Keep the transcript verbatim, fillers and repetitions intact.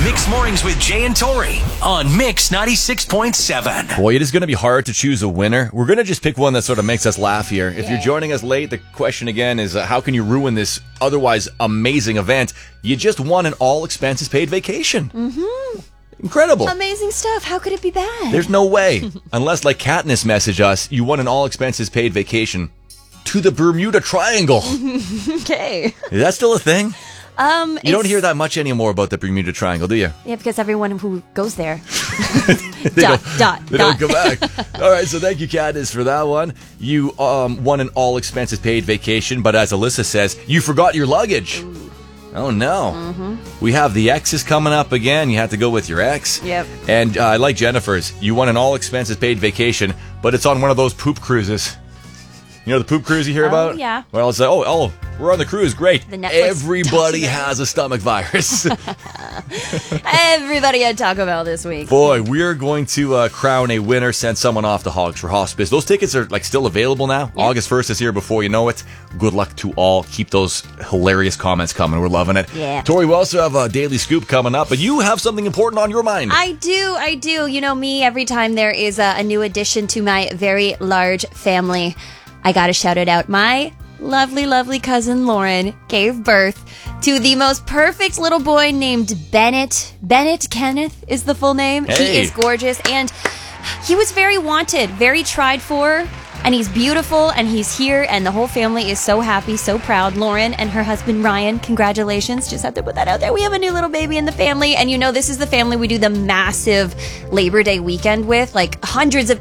Mix Mornings with Jay and Tori on Mix ninety-six point seven. Boy, it is going to be hard to choose a winner. We're going to just pick one that sort of makes us laugh here. If Yeah. you're joining us late, the question again is, uh, how can you ruin this otherwise amazing event? You just won an all-expenses-paid vacation. Mm-hmm. Incredible. Amazing stuff. How could it be bad? There's no way. Unless, like Katniss messaged us, you won an all-expenses-paid vacation to the Bermuda Triangle. Okay. Is that still a thing? Um, You don't it's- hear that much anymore about the Bermuda Triangle, do you? Yeah, because everyone who goes there. They dot, don't- dot, They dot. don't come back. All right, so thank you, Katniss, for that one. You um, won an all-expenses-paid vacation, but as Alyssa says, you forgot your luggage. Ooh. Oh, no. Mm-hmm. We have the exes coming up again. You have to go with your ex. Yep. And uh, I like Jennifer's. You won an all-expenses-paid vacation, but it's on one of those poop cruises. You know the poop cruise you hear Oh, about? yeah. Well, it's like, oh, oh, we're on the cruise. Great. The Netflix Everybody documentary. has a stomach virus. Everybody had Taco Bell this week. Boy, we're going to uh, crown a winner, send someone off to Hogs for Hospice. Those tickets are like still available now. Yeah. August first is here before you know it. Good luck to all. Keep those hilarious comments coming. We're loving it. Yeah. Tori, we also have a Daily Scoop coming up, but you have something important on your mind. I do, I do. You know me, every time there is a, a new addition to my very large family, I gotta shout it out. My lovely, lovely cousin Lauren gave birth to the most perfect little boy named Bennett. Bennett Kenneth is the full name. Hey. He is gorgeous, and he was very wanted, very tried for, and he's beautiful, and he's here, and the whole family is so happy, so proud. Lauren and her husband Ryan, congratulations. Just have to put that out there. We have a new little baby in the family, and you know this is the family we do the massive Labor Day weekend with. Like hundreds of